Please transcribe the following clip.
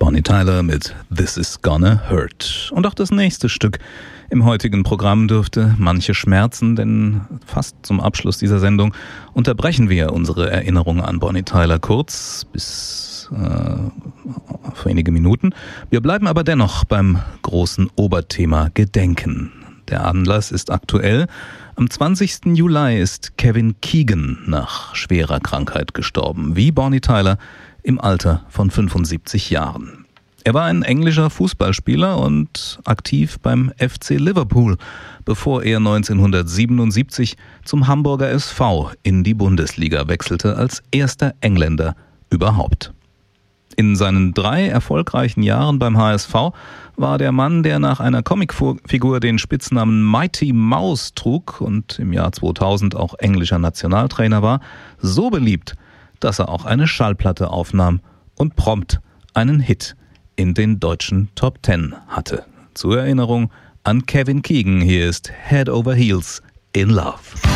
Bonnie Tyler mit This Is Gonna Hurt. Und auch das nächste Stück im heutigen Programm dürfte manche schmerzen, denn fast zum Abschluss dieser Sendung unterbrechen wir unsere Erinnerung an Bonnie Tyler kurz bis für einige Minuten. Wir bleiben aber dennoch beim großen Oberthema Gedenken. Der Anlass ist aktuell. Am 20. Juli ist Kevin Keegan nach schwerer Krankheit gestorben, wie Bonnie Tyler im Alter von 75 Jahren. Er war ein englischer Fußballspieler und aktiv beim FC Liverpool, bevor er 1977 zum Hamburger SV in die Bundesliga wechselte, als erster Engländer überhaupt. In seinen 3 erfolgreichen Jahren beim HSV war der Mann, der nach einer Comicfigur den Spitznamen Mighty Mouse trug und im Jahr 2000 auch englischer Nationaltrainer war, so beliebt, dass er auch eine Schallplatte aufnahm und prompt einen Hit in den deutschen Top 10 hatte. Zur Erinnerung an Kevin Keegan, hier ist Head Over Heels in Love.